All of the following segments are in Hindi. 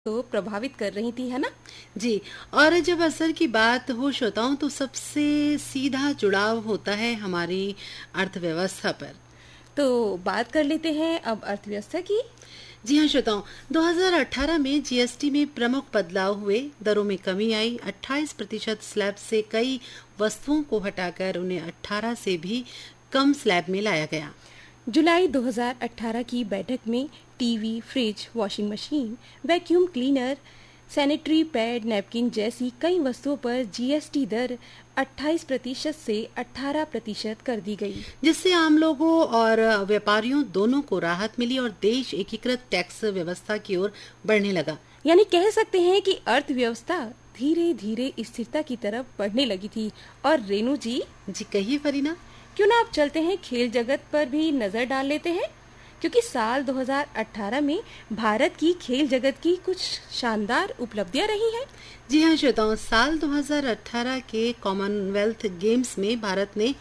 तो प्रभावित कर रही थी, है ना? जी। और जब असर की बात हो श्रोताओं तो सबसे सीधा जुड़ाव होता है हमारी अर्थव्यवस्था पर। तो बात कर लेते हैं अब अर्थव्यवस्था की। जी हाँ श्रोताओं, 2018 में जीएसटी में प्रमुख बदलाव हुए। दरों में कमी आई। 28% स्लैब से कई वस्तुओं को हटाकर उन्हें 18 से भी कम स्लैब में लाया गया। जुलाई 2018 की बैठक में TV, fridge, washing machine, vacuum cleaner, sanitary pad, napkin जैसी कई वस्तुओं पर जीएसटी दर 28% से 18% कर दी गई, जिससे आम लोगों और व्यापारियों दोनों को राहत मिली और देश एकीकृत टैक्स व्यवस्था की ओर बढ़ने लगा। यानी कह सकते हैं कि अर्थव्यवस्था धीरे धीरे स्थिरता की तरफ बढ़ने लगी थी। और रेनू जी कहिए फरीना। क्यों ना आप चलते हैं खेल जगत पर भी नजर डाल लेते हैं, क्योंकि साल 2018 में भारत की खेल जगत की कुछ शानदार उपलब्धियां रही हैं। जी हाँ श्रोताओं, साल 2018 के कॉमनवेल्थ गेम्स में भारत ने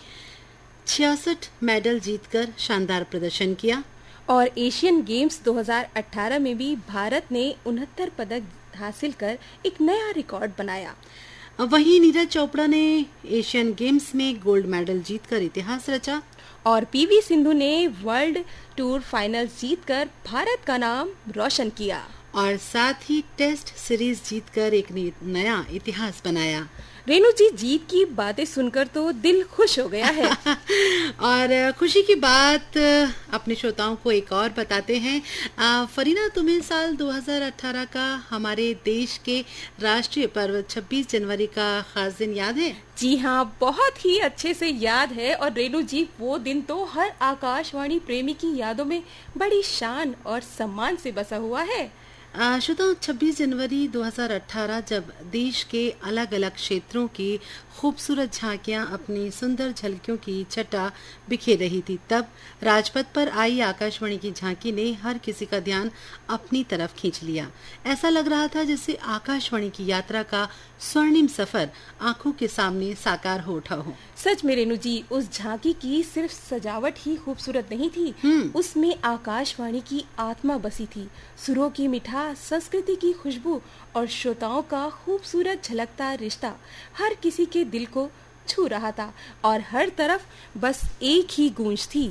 66 मेडल जीतकर शानदार प्रदर्शन किया। और एशियन गेम्स 2018 में भी भारत ने 69 पदक हासिल कर एक नया रिकॉर्ड बनाया। वहीं नीरज चोपड़ा ने एशियन गेम्स में गोल्ड मेडल जीतकर इतिहास रचा। और पीवी सिंधु ने वर्ल्ड टूर फाइनल जीतकर भारत का नाम रोशन किया और साथ ही टेस्ट सीरीज जीतकर एक नया इतिहास बनाया। रेनू जी, जीत की बातें सुनकर तो दिल खुश हो गया है। और खुशी की बात अपने श्रोताओं को एक और बताते हैं। फरीना, तुम्हें साल 2018 का हमारे देश के राष्ट्रीय पर्व 26 जनवरी का खास दिन याद है? जी हाँ, बहुत ही अच्छे से याद है। और रेनू जी, वो दिन तो हर आकाशवाणी प्रेमी की यादों में बड़ी शान और सम्मान से बसा हुआ है। श्रोताओं, 26 जनवरी 2018 जब देश के अलग अलग क्षेत्रों की खूबसूरत झांकियां अपनी सुंदर झलकियों की छटा बिखेर रही थी, तब राजपथ पर आई आकाशवाणी की झांकी ने हर किसी का ध्यान अपनी तरफ खींच लिया। ऐसा लग रहा था जैसे आकाशवाणी की यात्रा का स्वर्णिम सफर आंखों के सामने साकार हो उठा हो। सच में रेनू जी, उस झांकी की सिर्फ सजावट ही खूबसूरत नहीं थी, उसमें आकाशवाणी की आत्मा बसी थी। सुरों की मिठास, संस्कृति की खुशबू और श्रोताओं का खूबसूरत झलकता रिश्ता हर किसी के दिल को छू रहा था। और हर तरफ बस एक ही गूंज थी,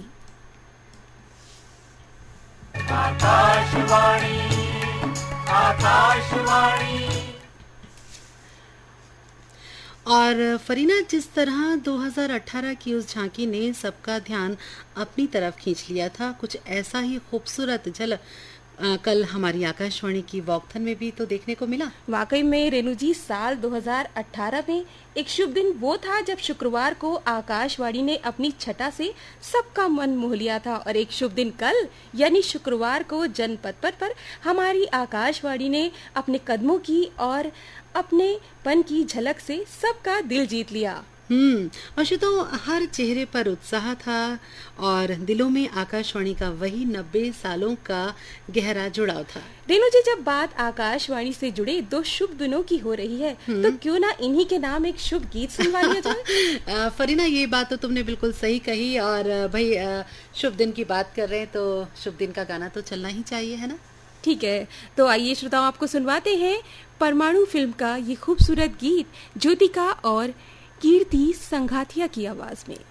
आकाशवाणी, आकाशवाणी। और फरीना, जिस तरह 2018 की उस झांकी ने सबका ध्यान अपनी तरफ खींच लिया था, कुछ ऐसा ही खूबसूरत झलक कल हमारी आकाशवाणी की वॉकथन में भी तो देखने को मिला। वाकई में रेनू जी, साल 2018 में एक शुभ दिन वो था जब शुक्रवार को आकाशवाणी ने अपनी छटा से सबका मन मोह लिया था। और एक शुभ दिन कल यानी शुक्रवार को जनपथ पर हमारी आकाशवाणी ने अपने कदमों की और अपने पन की झलक से सबका दिल जीत लिया। और श्रोताओं, हर चेहरे पर उत्साह था और दिलों में आकाशवाणी का वही 90 सालों का गहरा जुड़ाव था। रेनू जी, जब बात आकाशवाणी से जुड़े दो शुभ दिनों की हो रही है, तो क्यों ना इन्हीं के नाम एक शुभ गीत सुनवा लिया जाए। फरीना, ये बात तो तुमने बिल्कुल सही कही। और भाई, शुभ दिन की बात कर रहे हैं तो शुभ दिन का गाना तो चलना ही चाहिए, है ना? ठीक है, तो आइए श्रोताओं, आपको सुनवाते हैं परमाणु फिल्म का ये खूबसूरत गीत ज्योतिका और कीर्ति संघाथिया की आवाज में।